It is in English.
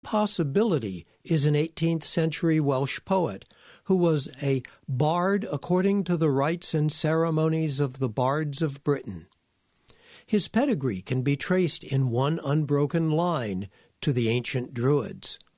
Possibility is an 18th century Welsh poet who was a bard according to the rites and ceremonies of the bards of Britain. His pedigree can be traced in one unbroken line to the ancient Druids.